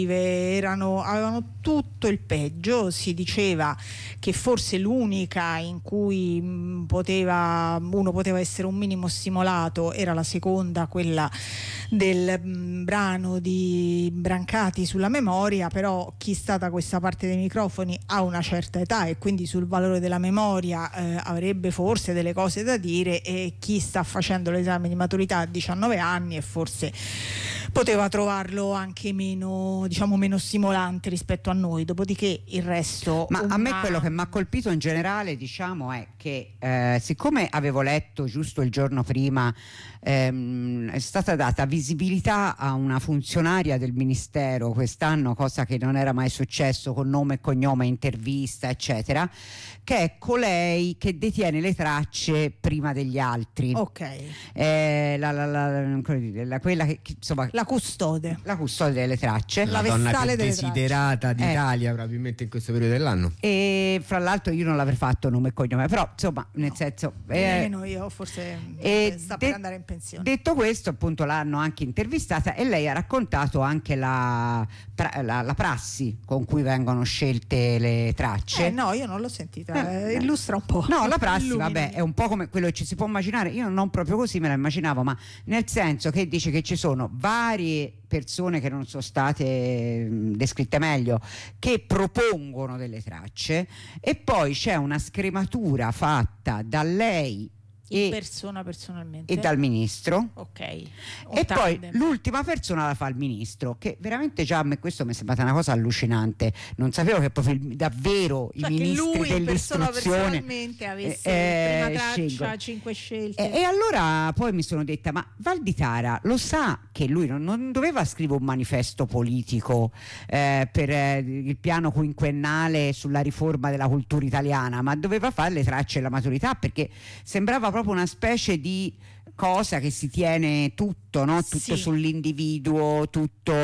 avevano tutto il peggio. Si diceva che forse l'unica in cui uno poteva essere un minimo stimolato era la seconda, quella del brano di Brancati sulla memoria, però chi sta da questa parte dei microfoni ha una certa età e quindi sul valore della memoria avrebbe forse delle cose da dire, e chi sta facendo l'esame di maturità a 19 anni e forse poteva trovarlo anche meno stimolante rispetto a noi. Dopodiché il resto... Ma a me quello che mi ha colpito in generale, diciamo, è che siccome avevo letto giusto il giorno prima, è stata data visibilità a una funzionaria del ministero quest'anno, cosa che non era mai successo, con nome e cognome, intervista eccetera, che è colei che detiene le tracce prima degli altri. Ok. Quella che insomma, la custode delle tracce, la donna più desiderata d'Italia probabilmente in questo periodo dell'anno. E fra l'altro io non l'avrei fatto nome e cognome, però insomma nel senso nemmeno io, forse sta per andare in pensione. Detto questo, appunto, l'hanno anche intervistata e lei ha raccontato anche la prassi con cui vengono scelte le tracce. No, io non l'ho sentita, illustra un po'. No, la prassi, vabbè, è un po' come quello che ci si può immaginare. Io non proprio così me la immaginavo, ma nel senso che dice che ci sono varie persone che non sono state descritte meglio, che propongono delle tracce, e poi c'è una scrematura fatta da lei in persona, personalmente, e dal ministro. Ok. E poi l'ultima persona la fa il ministro, che veramente già a me questo mi è sembrata una cosa allucinante. Non sapevo che proprio davvero i ministri dell'istruzione personalmente avesse prima traccia 5 scelte. E allora poi mi sono detta: ma Valditara lo sa che lui non doveva scrivere un manifesto politico per il piano quinquennale sulla riforma della cultura italiana, ma doveva fare le tracce della maturità, perché sembrava proprio una specie di cosa che si tiene tutto, no? Tutto sull'individuo, tutto.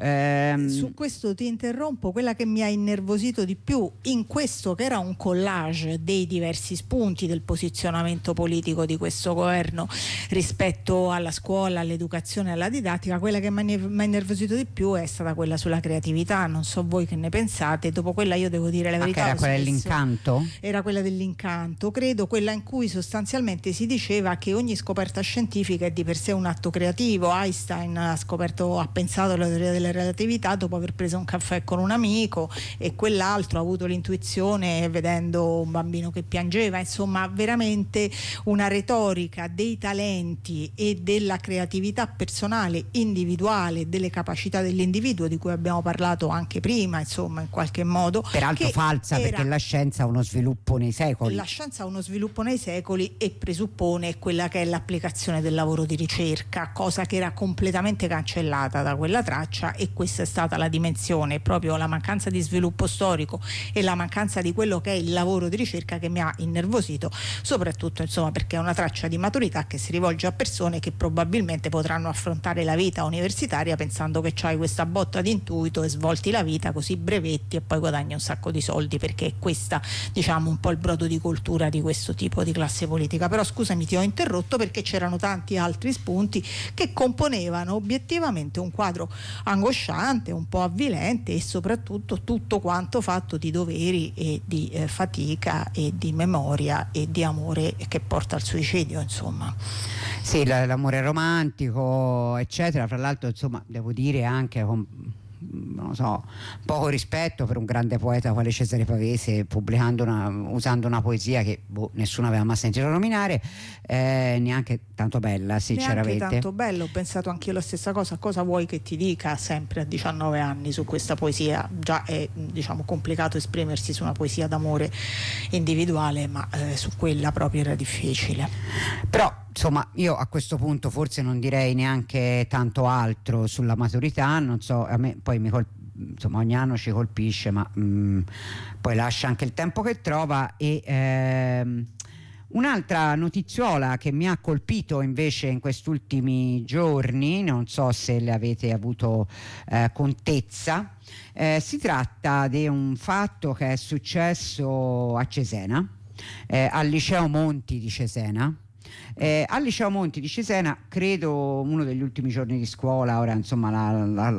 Su questo ti interrompo. Quella che mi ha innervosito di più in questo, che era un collage dei diversi spunti del posizionamento politico di questo governo rispetto alla scuola, all'educazione, alla didattica, quella che mi ha innervosito di più è stata quella sulla creatività. Non so voi che ne pensate. Dopo quella io devo dire la verità. Era quella dell'incanto? Era quella dell'incanto, credo, quella in cui sostanzialmente si diceva che ogni scoperta scientifica è di per sé un atto creativo. Einstein ha pensato alla teoria della relatività dopo aver preso un caffè con un amico, e quell'altro ha avuto l'intuizione vedendo un bambino che piangeva. Insomma, veramente una retorica dei talenti e della creatività personale, individuale, delle capacità dell'individuo, di cui abbiamo parlato anche prima, insomma, in qualche modo. Peraltro falsa, perché la scienza ha uno sviluppo nei secoli. La scienza ha uno sviluppo nei secoli e presuppone quella che è l'applicazione del lavoro di ricerca, cosa che era completamente cancellata da quella traccia, e questa è stata la dimensione, proprio la mancanza di sviluppo storico e la mancanza di quello che è il lavoro di ricerca, che mi ha innervosito, soprattutto insomma perché è una traccia di maturità che si rivolge a persone che probabilmente potranno affrontare la vita universitaria pensando che c'hai questa botta di intuito e svolti la vita così, brevetti, e poi guadagni un sacco di soldi, perché è questa, diciamo, un po' il brodo di coltura di questo tipo di classe politica. Però scusami, ti ho interrotto perché c'erano tanti altri spunti che componevano obiettivamente un quadro angosciante, un po' avvilente, e soprattutto tutto quanto fatto di doveri e di fatica e di memoria e di amore che porta al suicidio, insomma. Sì, l'amore romantico, eccetera. Fra l'altro, insomma, devo dire anche con, non lo so, poco rispetto per un grande poeta quale Cesare Pavese, usando una poesia che nessuno aveva mai sentito nominare, neanche tanto bella, sinceramente. Neanche tanto bella, ho pensato anch'io la stessa cosa. Cosa vuoi che ti dica sempre a 19 anni su questa poesia? Già è, diciamo, complicato esprimersi su una poesia d'amore individuale, ma su quella proprio era difficile. Però insomma, io a questo punto forse non direi neanche tanto altro sulla maturità. Non so, a me poi insomma, ogni anno ci colpisce, ma poi lascia anche il tempo che trova. E un'altra notiziola che mi ha colpito invece in questi ultimi giorni, non so se le avete avuto contezza, si tratta di un fatto che è successo a Cesena, al Liceo Monti di Cesena. Al Liceo Monti di Cesena, credo uno degli ultimi giorni di scuola, ora insomma la